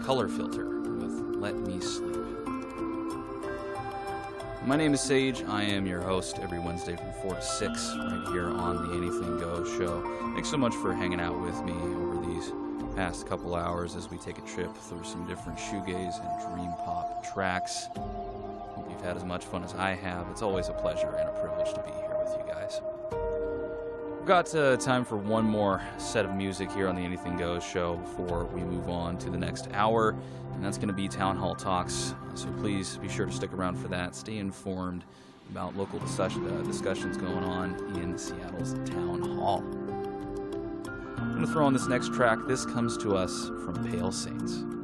Color Filter with Let Me Sleep. My name is Sage. I am your host every Wednesday from 4 to 6 right here on the Anything Goes show. Thanks so much for hanging out with me over these past couple hours as we take a trip through some different shoegaze and dream pop tracks. Hope you've had as much fun as I have. It's always a pleasure and a privilege to be here with you guys. We've got time for one more set of music here on the Anything Goes show before we move on to the next hour, and that's going to be Town Hall Talks. So please be sure to stick around for that. Stay informed about local discussions going on in Seattle's Town Hall. I'm going to throw on this next track. This comes to us from Pale Saints.